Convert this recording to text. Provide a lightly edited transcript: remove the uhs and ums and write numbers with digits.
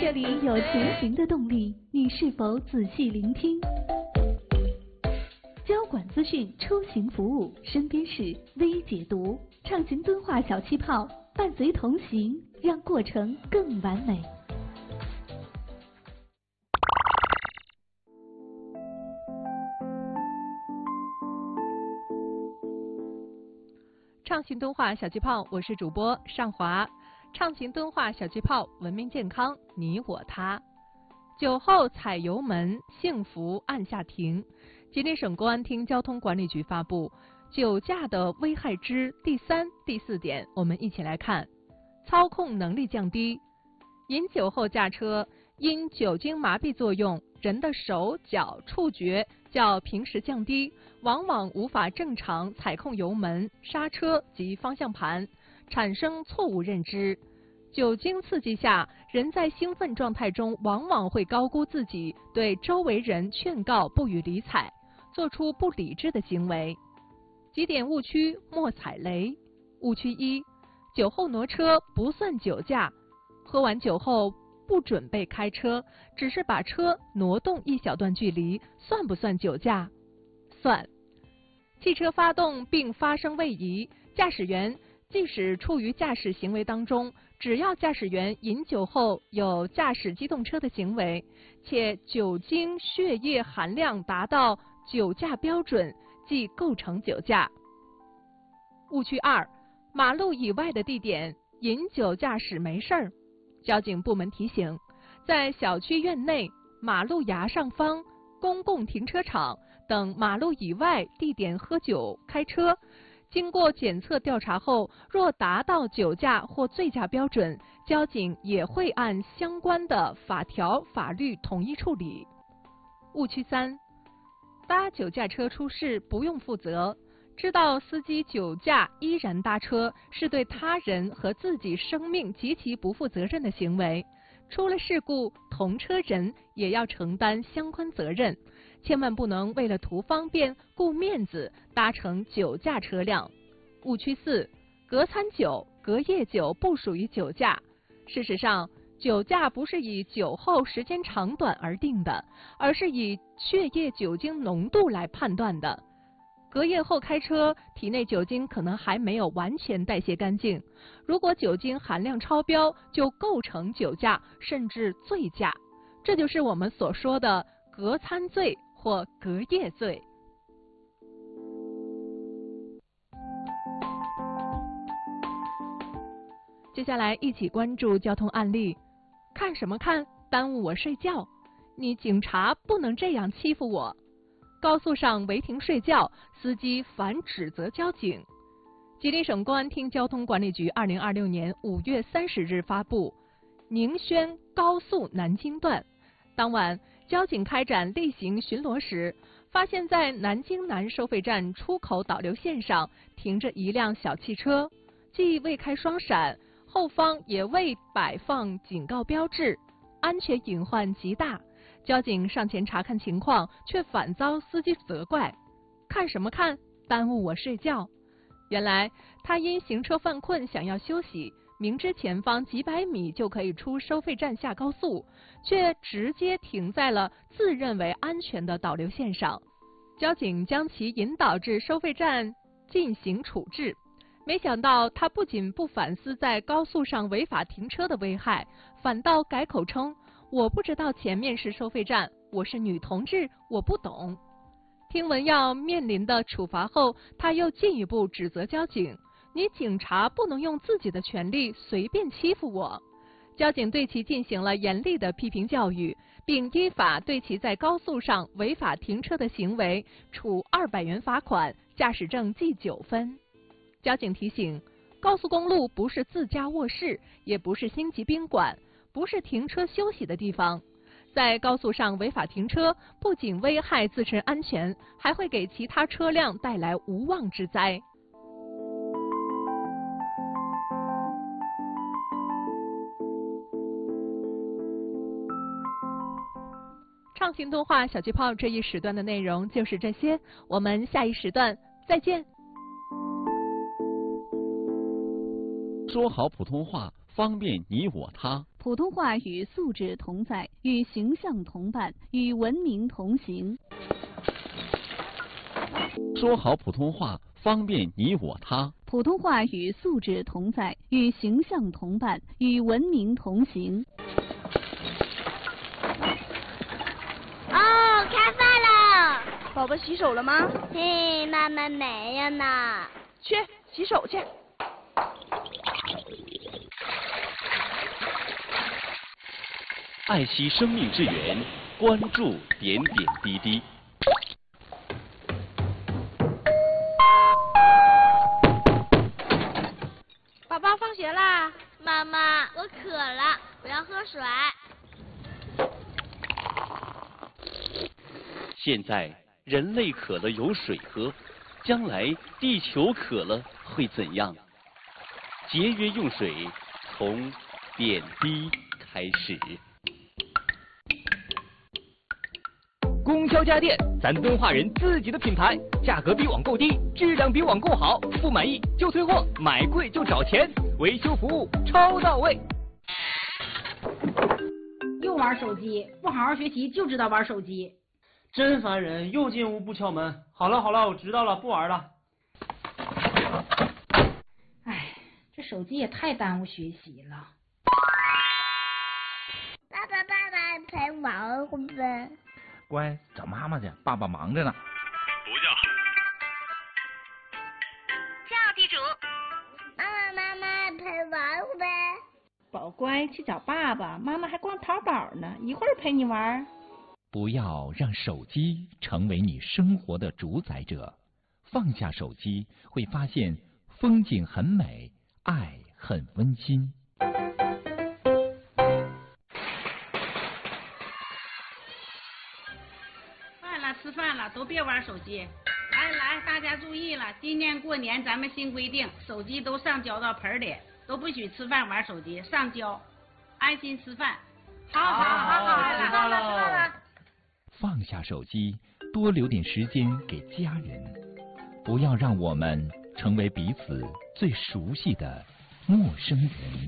这里有前行的动力，你是否仔细聆听？交管资讯出行服务，身边事微解读，畅行敦化小气泡，伴随同行，让过程更完美。 畅行敦化小气泡，我是主播尚华。畅行敦化小气泡，文明健康，你我他。酒后踩油门，幸福按下停。吉林省公安厅交通管理局发布酒驾的危害之第3、第4点，我们一起来看。操控能力降低，饮酒后驾车，因酒精麻痹作用，人的手脚触觉较平时降低，往往无法正常踩控油门、刹车及方向盘，产生错误认知。酒精刺激下，人在兴奋状态中往往会高估自己，对周围人劝告不予理睬，做出不理智的行为。几点误区莫踩雷。误区1：酒后挪车不算酒驾，喝完酒后不准备开车，只是把车挪动一小段距离，算不算酒驾？算。汽车发动并发生位移，驾驶员即使处于驾驶行为当中，只要驾驶员饮酒后有驾驶机动车的行为，且酒精血液含量达到酒驾标准，即构成酒驾。误区2：马路以外的地点饮酒驾驶没事儿。交警部门提醒，在小区院内、马路牙上方、公共停车场等马路以外地点喝酒开车，经过检测调查后，若达到酒驾或醉驾标准，交警也会按相关的法条法律统一处理。误区3：搭酒驾车出事不用负责。知道司机酒驾依然搭车，是对他人和自己生命极其不负责任的行为。出了事故，同车人也要承担相关责任，千万不能为了图方便、顾面子搭乘酒驾车辆。误区4：隔餐酒、隔夜酒不属于酒驾。事实上，酒驾不是以酒后时间长短而定的，而是以血液酒精浓度来判断的。隔夜后开车，体内酒精可能还没有完全代谢干净，如果酒精含量超标，就构成酒驾甚至醉驾，这就是我们所说的隔餐醉或隔夜醉。接下来一起关注交通案例。看什么看？耽误我睡觉！你警察不能这样欺负我！高速上违停睡觉，司机反指责交警。吉林省公安厅交通管理局2026年5月30日发布宁宣高速南京段，当晚交警开展例行巡逻时，发现在南京南收费站出口导流线上停着一辆小汽车，既未开双闪，后方也未摆放警告标志，安全隐患极大。交警上前查看情况，却反遭司机责怪：看什么看？耽误我睡觉！原来他因行车犯困想要休息，明知前方几百米就可以出收费站下高速，却直接停在了自认为安全的导流线上。交警将其引导至收费站进行处置。没想到他不仅不反思在高速上违法停车的危害，反倒改口称：我不知道前面是收费站，我是女同志，我不懂。听闻要面临的处罚后，他又进一步指责交警：你警察不能用自己的权利随便欺负我。交警对其进行了严厉的批评教育，并依法对其在高速上违法停车的行为处200元罚款，驾驶证记9分。交警提醒：高速公路不是自家卧室，也不是星级宾馆，不是停车休息的地方。在高速上违法停车，不仅危害自身安全，还会给其他车辆带来无妄之灾。畅行动画小气泡这一时段的内容就是这些，我们下一时段再见。 说好普通话，方便你我他。 普通话与素质同在，与形象同伴，与文明同行。 说好普通话，方便你我他。 普通话与素质同在，与形象同伴，与文明同行。 哦，开饭了！ 宝宝洗手了吗？ 嘿，妈妈没有呢。 去洗手去。 爱惜生命之源，关注点点滴滴。 宝宝放学啦。 妈妈，我渴了，我要喝水。 现在人类渴了有水喝，将来地球渴了会怎样？节约用水，从点滴开始。 供销家电，咱敦化人自己的品牌，价格比网购低，质量比网购好，不满意就退货，买贵就找钱，维修服务超到位。 又玩手机，不好好学习就知道玩手机， 真烦人！又进屋不敲门。好了好了，我知道了，不玩了。 哎，这手机也太耽误学习了。 爸爸陪玩会呗。 乖，找妈妈去，爸爸忙着呢。 不叫。 叫地主。妈妈陪玩会呗。 宝乖，去找爸爸，妈妈还逛淘宝呢，一会儿陪你玩。 不要让手机成为你生活的主宰者，放下手机，会发现风景很美，爱很温馨。 吃饭了，都别玩手机。来，大家注意了，今年过年咱们新规定，手机都上交到盆里，都不许吃饭玩手机，上交，安心吃饭。好， 知道了。 放下手机，多留点时间给家人，不要让我们成为彼此最熟悉的陌生人。